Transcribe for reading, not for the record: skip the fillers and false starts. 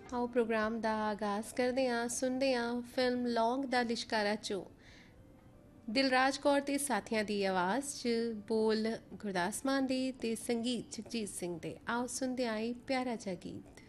ਆਓ ਪ੍ਰੋਗਰਾਮ ਦਾ ਆਗਾਜ਼ ਕਰਦੇ ਹਾਂ, ਸੁਣਦੇ ਹਾਂ ਫਿਲਮ ਲੌਂਗ ਦਾ ਲਿਸ਼ਕਾਰਾ 'ਚੋਂ ਦਿਲਰਾਜ ਕੌਰ ਤੇ ਸਾਥੀਆਂ ਦੀ ਆਵਾਜ਼ 'ਚ ਬੋਲ ਗੁਰਦਾਸ ਮਾਨ ਦੇ ਤੇ ਸੰਗੀਤ ਜਗਜੀਤ ਸਿੰਘ ਦੇ। ਆਓ ਸੁਣਦੇ ਆਏ ਪਿਆਰਾ ਜਿਹਾ ਗੀਤ।